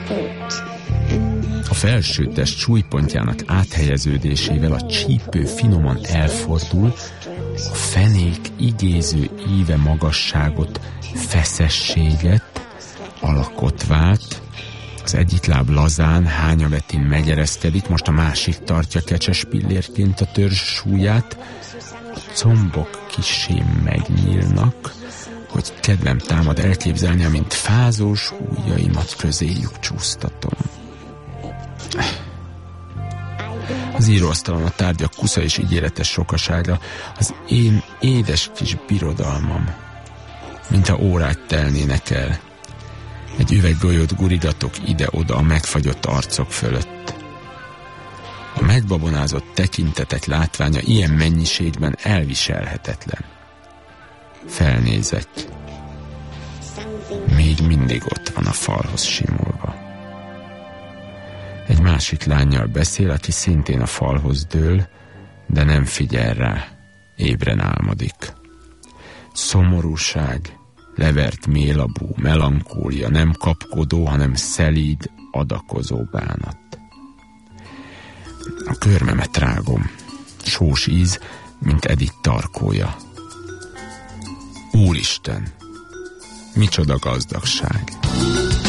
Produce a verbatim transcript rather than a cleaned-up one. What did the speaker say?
A felső test súlypontjának áthelyeződésével a csípő finoman elfordul, a fenék igéző íve magasságot, feszességet, alakot vált, az egyik láb lazán, hányavetén megyereszkedik, most a másik tartja kecses pillérként a törzs súlyát, a combok kissé megnyílnak, hogy kedvem támad elképzelni, amint fázós ujjaimat közéjük csúsztatom. Az íróasztalon a tárgyak kusza és ígéretes sokasága, az én édes kis birodalmam, mintha órák telnének el. Egy üveg golyót guridatok ide-oda a megfagyott arcok fölött. A megbabonázott tekintetek látványa ilyen mennyiségben elviselhetetlen. Felnézek. Még mindig ott van a falhoz simulva. Egy másik lánnyal beszél, aki szintén a falhoz dől, de nem figyel rá, ébren álmodik. Szomorúság, levert mélabú, melankólia, nem kapkodó, hanem szelíd, adakozó bánat. A körmemet rágom, sós íz, mint Edith tarkója. Úristen, micsoda gazdagság!